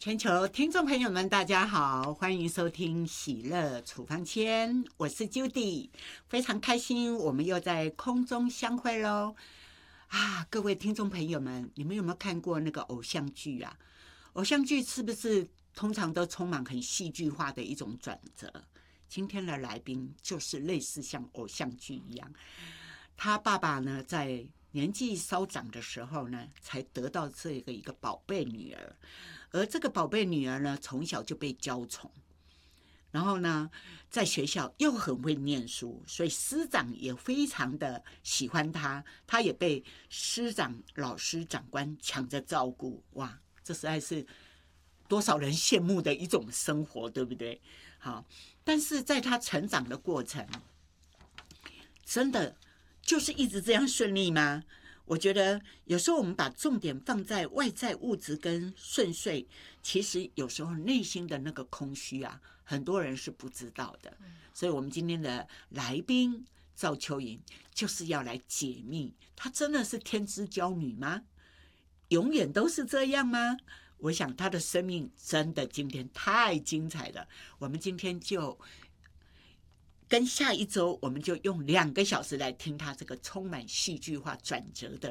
全球听众朋友们，大家好，欢迎收听喜乐处方签，我是 Judy， 非常开心，我们又在空中相会喽。各位听众朋友们，你们有没有看过那个偶像剧啊？偶像剧是不是通常都充满很戏剧化的一种转折？今天的来宾就是类似像偶像剧一样，他爸爸呢在年纪稍长的时候呢，才得到这个一个宝贝女儿，而这个宝贝女儿呢，从小就被娇宠，然后呢，在学校又很会念书，所以师长也非常的喜欢她，她也被师长、老师、长官抢着照顾，哇，这实在是多少人羡慕的一种生活，对不对？好，但是在她成长的过程，真的就是一直这样顺利吗？我觉得有时候我们把重点放在外在物质跟顺遂，其实有时候内心的那个空虚啊，很多人是不知道的。所以我们今天的来宾赵秋莹就是要来解密，她真的是天之娇女吗？永远都是这样吗？我想她的生命真的今天太精彩了，我们今天就跟下一周我们就用2个小时来听他这个充满戏剧化转折的